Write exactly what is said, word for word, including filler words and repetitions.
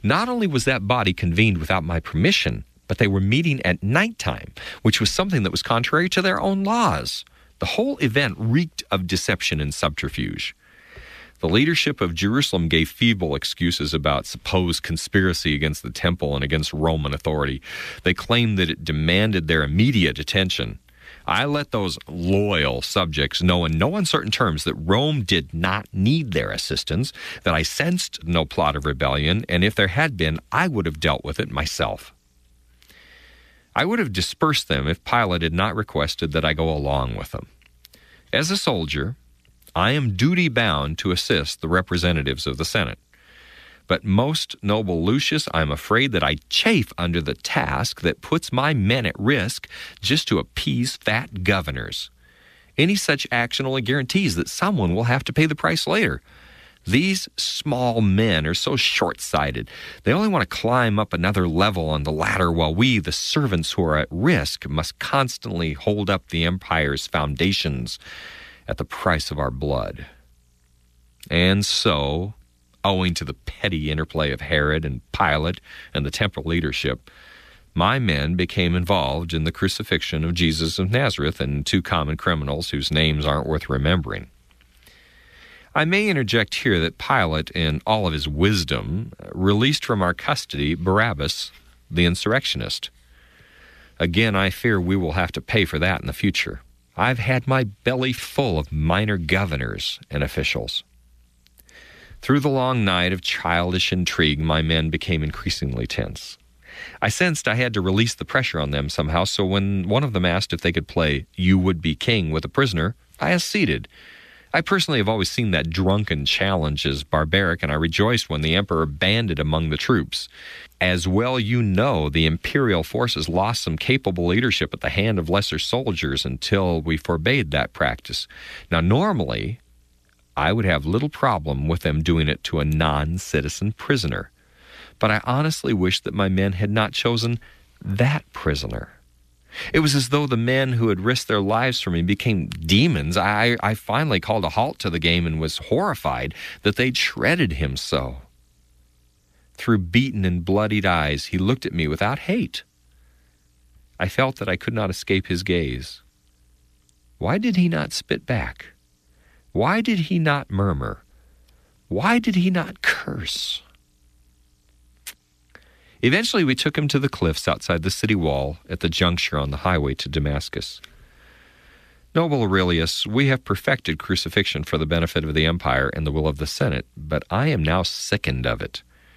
Not only was that body convened without my permission, but they were meeting at nighttime, which was something that was contrary to their own laws. The whole event reeked of deception and subterfuge. The leadership of Jerusalem gave feeble excuses about supposed conspiracy against the temple and against Roman authority. They claimed that it demanded their immediate attention. I let those loyal subjects know in no uncertain terms that Rome did not need their assistance, that I sensed no plot of rebellion, and if there had been, I would have dealt with it myself. I would have dispersed them if Pilate had not requested that I go along with them. As a soldier, I am duty-bound to assist the representatives of the Senate. But most noble Lucius, I am afraid that I chafe under the task that puts my men at risk just to appease fat governors. Any such action only guarantees that someone will have to pay the price later. These small men are so short-sighted. They only want to climb up another level on the ladder, while we, the servants who are at risk, must constantly hold up the empire's foundations at the price of our blood. And so, owing to the petty interplay of Herod and Pilate and the temporal leadership, my men became involved in the crucifixion of Jesus of Nazareth and two common criminals whose names aren't worth remembering. I may interject here that Pilate, in all of his wisdom, released from our custody Barabbas, the insurrectionist. Again, I fear we will have to pay for that in the future. I've had my belly full of minor governors and officials. Through the long night of childish intrigue, my men became increasingly tense. I sensed I had to release the pressure on them somehow, so when one of them asked if they could play "You Would Be King" with a prisoner, I acceded. I personally have always seen that drunken challenge as barbaric, and I rejoiced when the emperor banded among the troops. As well you know, the imperial forces lost some capable leadership at the hand of lesser soldiers until we forbade that practice. Now, normally, I would have little problem with them doing it to a non-citizen prisoner. But I honestly wish that my men had not chosen that prisoner. It was as though the men who had risked their lives for me became demons. I, I finally called a halt to the game and was horrified that they'd shredded him so. Through beaten and bloodied eyes, he looked at me without hate. I felt that I could not escape his gaze. Why did he not spit back? Why did he not murmur? Why did he not curse? Eventually, we took him to the cliffs outside the city wall at the juncture on the highway to Damascus. Noble Aurelius, we have perfected crucifixion for the benefit of the empire and the will of the Senate, but I am now sickened of it.